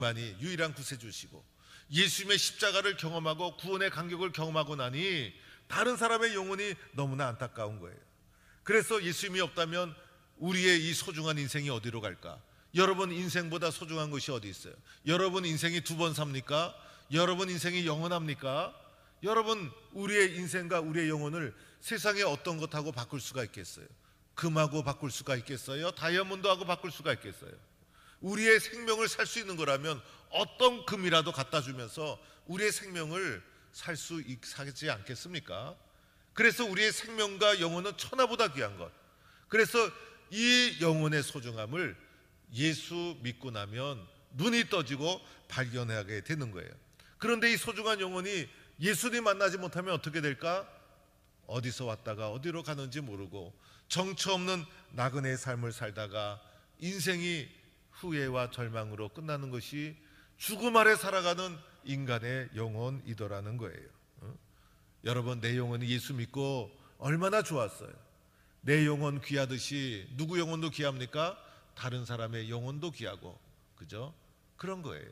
만이 유일한 구세주시고 예수님의 십자가를 경험하고 구원의 감격을 경험하고 나니 다른 사람의 영혼이 너무나 안타까운 거예요. 그래서 예수님이 없다면 우리의 이 소중한 인생이 어디로 갈까? 여러분 인생보다 소중한 것이 어디 있어요? 여러분 인생이 두 번 삽니까? 여러분 인생이 영원합니까? 여러분 우리의 인생과 우리의 영혼을 세상의 어떤 것하고 바꿀 수가 있겠어요? 금하고 바꿀 수가 있겠어요? 다이아몬드하고 바꿀 수가 있겠어요? 우리의 생명을 살 수 있는 거라면 어떤 금이라도 갖다 주면서 우리의 생명을 살 수 있지 않겠습니까? 그래서 우리의 생명과 영혼은 천하보다 귀한 것. 그래서 이 영혼의 소중함을 예수 믿고 나면 눈이 떠지고 발견하게 되는 거예요. 그런데 이 소중한 영혼이 예수님 만나지 못하면 어떻게 될까? 어디서 왔다가 어디로 가는지 모르고 정처 없는 나그네의 삶을 살다가 인생이 후회와 절망으로 끝나는 것이 죽음 아래 살아가는 인간의 영혼이더라는 거예요. 여러분, 내 영혼이 예수 믿고 얼마나 좋았어요. 내 영혼 귀하듯이 누구 영혼도 귀합니까? 다른 사람의 영혼도 귀하고, 그죠? 그런 거예요.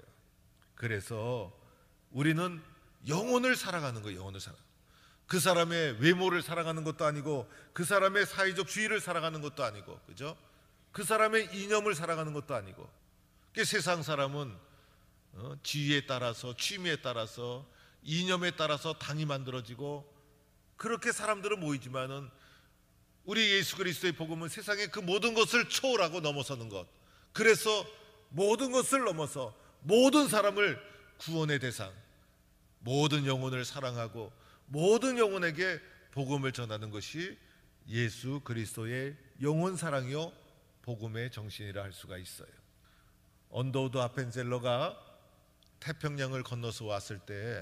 그래서 우리는 영혼을 살아가는 거예요. 영혼을 살아. 그 사람의 외모를 살아가는 것도 아니고 그 사람의 사회적 주의를 살아가는 것도 아니고, 그죠? 그 사람의 이념을 살아가는 것도 아니고. 세상 사람은 지위에 따라서, 취미에 따라서, 이념에 따라서 당이 만들어지고 그렇게 사람들은 모이지만은 우리 예수 그리스도의 복음은 세상의 그 모든 것을 초월하고 넘어서는 것. 그래서 모든 것을 넘어서 모든 사람을 구원의 대상, 모든 영혼을 사랑하고 모든 영혼에게 복음을 전하는 것이 예수 그리스도의 영혼 사랑이요 복음의 정신이라 할 수가 있어요. 언더우드 아펜젤러가 태평양을 건너서 왔을 때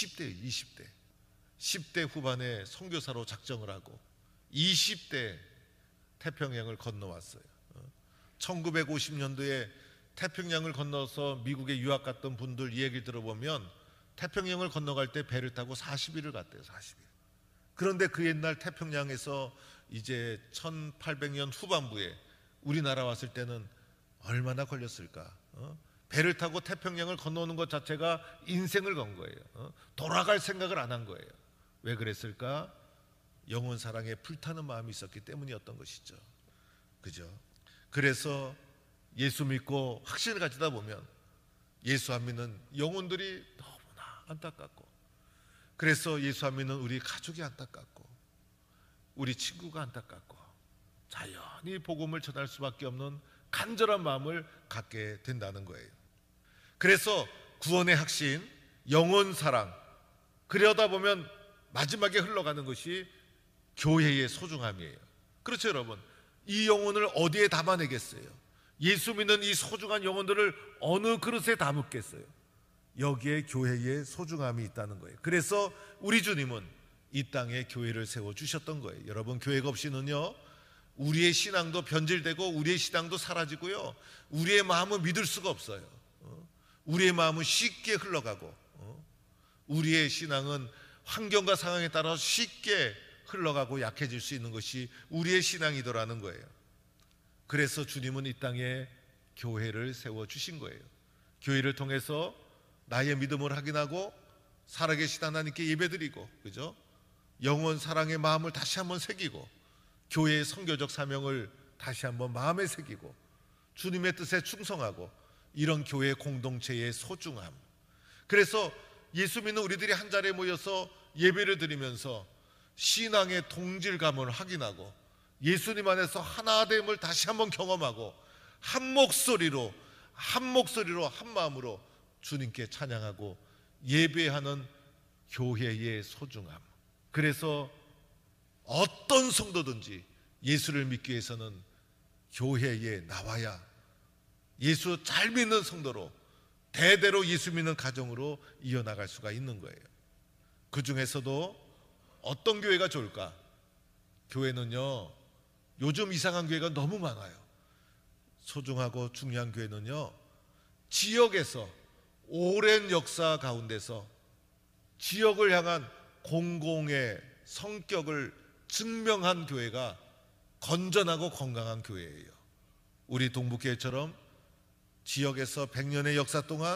10대 후반에 선교사로 작정을 하고 20대 태평양을 건너왔어요. 1950년도에 태평양을 건너서 미국에 유학 갔던 분들 이야기를 들어보면 태평양을 건너갈 때 배를 타고 40일을 갔대요. 40일. 그런데 그 옛날 태평양에서 이제 1800년 후반부에 우리나라 왔을 때는 얼마나 걸렸을까? 배를 타고 태평양을 건너오는 것 자체가 인생을 건 거예요. 돌아갈 생각을 안 한 거예요. 왜 그랬을까? 영혼 사랑에 불타는 마음이 있었기 때문이었던 것이죠. 그죠? 그래서 예수 믿고 확신을 가지다 보면 예수 안 믿는 영혼들이 너무나 안타깝고, 그래서 예수 안 믿는 우리 가족이 안타깝고 우리 친구가 안타깝고 자연히 복음을 전할 수밖에 없는 간절한 마음을 갖게 된다는 거예요. 그래서 구원의 확신, 영혼 사랑, 그러다 보면 마지막에 흘러가는 것이 교회의 소중함이에요. 그렇죠, 여러분? 이 영혼을 어디에 담아내겠어요? 예수 믿는 이 소중한 영혼들을 어느 그릇에 담겠어요? 여기에 교회의 소중함이 있다는 거예요. 그래서 우리 주님은 이 땅에 교회를 세워주셨던 거예요. 여러분, 교회가 없이는요 우리의 신앙도 변질되고 우리의 신앙도 사라지고요 우리의 마음은 믿을 수가 없어요. 우리의 마음은 쉽게 흘러가고 우리의 신앙은 환경과 상황에 따라 쉽게 흘러가고 약해질 수 있는 것이 우리의 신앙이더라는 거예요. 그래서 주님은 이 땅에 교회를 세워주신 거예요. 교회를 통해서 나의 믿음을 확인하고 살아계신 하나님께 예배드리고, 그죠? 영원 사랑의 마음을 다시 한번 새기고 교회의 선교적 사명을 다시 한번 마음에 새기고 주님의 뜻에 충성하고, 이런 교회 공동체의 소중함. 그래서 예수 믿는 우리들이 한 자리에 모여서 예배를 드리면서 신앙의 동질감을 확인하고 예수님 안에서 하나됨을 다시 한번 경험하고 한 목소리로 한 마음으로 주님께 찬양하고 예배하는 교회의 소중함. 그래서 어떤 성도든지 예수를 믿기 위해서는 교회에 나와야 예수 잘 믿는 성도로 대대로 예수 믿는 가정으로 이어나갈 수가 있는 거예요. 그 중에서도 어떤 교회가 좋을까? 교회는요 요즘 이상한 교회가 너무 많아요. 소중하고 중요한 교회는요 지역에서 오랜 역사 가운데서 지역을 향한 공공의 성격을 증명한 교회가 건전하고 건강한 교회예요. 우리 동북교회처럼 지역에서 100년의 역사 동안